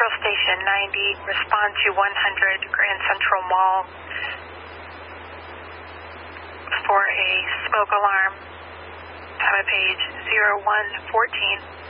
Central Station 90, respond to 100 Grand Central Mall for a smoke alarm. Time of page 0114.